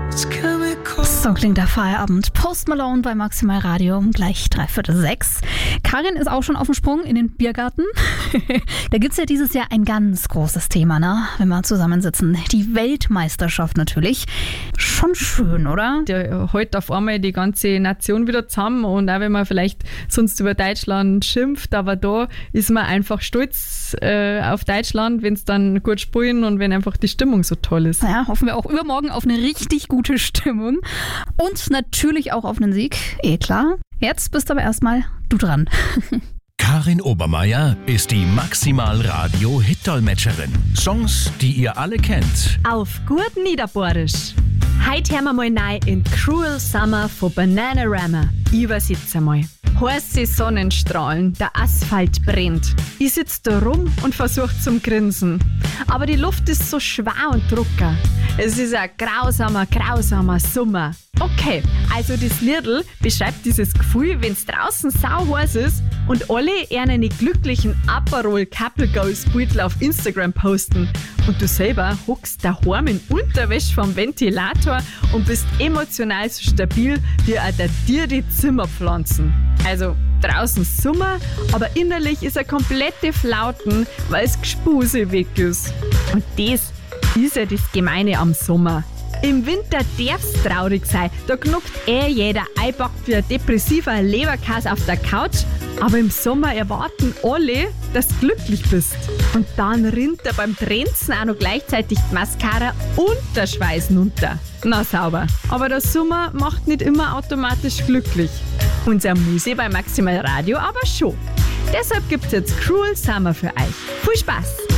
So klingt der Feierabend. Post Malone bei Maximal Radio, gleich 5:45. Karin ist auch schon auf dem Sprung in den Biergarten. Da gibt es ja dieses Jahr ein ganz großes Thema, ne? Wenn wir zusammensitzen. Die Weltmeisterschaft natürlich. Schon schön, oder? Der holt auf einmal die ganze Nation wieder zusammen und auch wenn man vielleicht sonst über Deutschland schimpft, aber da ist man einfach stolz auf Deutschland, wenn es dann gut spielen und wenn einfach die Stimmung so toll ist. Ja, hoffen wir auch übermorgen auf eine richtig gute Stimmung. Und natürlich auch auf einen Sieg, klar. Jetzt bist aber erstmal du dran. Karin Obermeier ist die Maximal-Radio-Hit-Dolmetscherin. Songs, die ihr alle kennt. Auf gut Niederbohrisch. Heute hören wir mal rein in Cruel Summer von Bananarama. Ich übersetze mal. Heiße Sonnenstrahlen, der Asphalt brennt. Ich sitze da rum und versuche zum Grinsen. Aber die Luft ist so schwer und trocken. Es ist ein grausamer Sommer. Okay, also das Liedl beschreibt dieses Gefühl, wenn es draußen sau heiß ist und alle einen glücklichen Aperol Couple Goals Beutel auf Instagram posten. Und du selber hockst daheim in Unterwäsche vom Ventilator und bist emotional so stabil wie auch dir die Zimmerpflanzen. Also draußen Sommer, aber innerlich ist er komplette Flauten, weil es Gespuse weg ist. Und das ist ja das Gemeine am Sommer. Im Winter darf's traurig sein, da knuckt jeder einpackt wie ein depressiver Leberkäse auf der Couch, aber im Sommer erwarten alle, dass du glücklich bist. Und dann rinnt er beim Trenzen auch noch gleichzeitig die Mascara und der Schweiß runter. Na sauber. Aber der Sommer macht nicht immer automatisch glücklich. Unser Muse bei Maximal Radio aber schon. Deshalb gibt's jetzt Cruel Summer für euch. Viel Spaß!